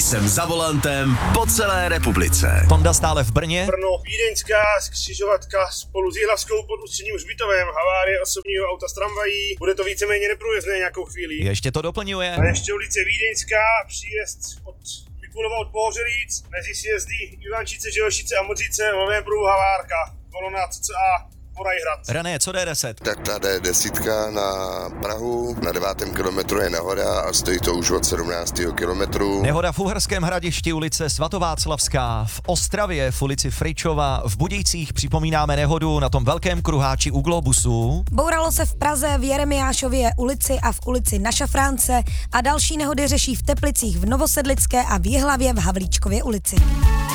Jsem za volantem po celé republice. Tonda stále v Brně. Brno, Vídeňská křižovatka spolu s Jihlavskou pod Ústředním hřbitovem, havárie osobního auta s tramvají, bude to víceméně neprůjezdné nějakou chvíli. Ještě to doplňuje. A ještě ulice Vídeňská, příjezd od Mikulova od Pohořelic, mezi sjezdy Ivančice, Želšice a Modřice, hlavně průh havárka, kolona CCA, Porajhrad. René, co D10? Tak ta D10 na Prahu, na 9. kilometru je nehoda a stojí to už od 17. kilometru. Nehoda v Uherském Hradišti, ulice Svatováclavská, v Ostravě v ulici Fričova, v Budějcích připomínáme nehodu na tom velkém kruháči u Globusu. Bouralo se v Praze v Jeremiášově ulici a v ulici Na Šafránce a další nehody řeší v Teplicích v Novosedlické a v Jihlavě v Havlíčkově ulici.